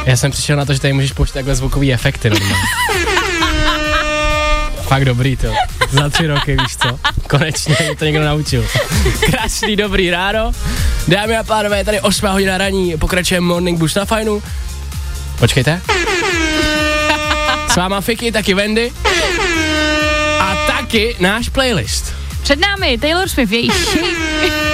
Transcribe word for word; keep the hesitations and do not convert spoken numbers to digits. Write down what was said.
Já jsem přišel na to, že tady můžeš pouštět takhle zvukový efekty normálně. Fakt dobrý to. Za tři roky, víš co? Konečně mě to někdo naučil. Krásný dobrý ráno. Dámy a pánové, je tady osmá hodina raní, pokračuje Morning Boost na Fajnu. Počkejte. S váma Fiky, taky Wendy. A taky náš playlist. Před námi Taylor Swift, její Shape.